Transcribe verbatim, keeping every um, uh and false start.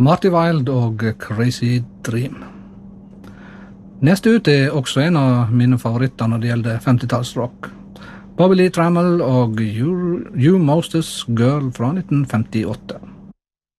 Marty Wilde og Crazy Dream. Neste ut er også en av mine favoritter når det gjelder femtitallsrock. Bobby Lee Trammell og You, you Moses Girl fra nitten femtiåtte.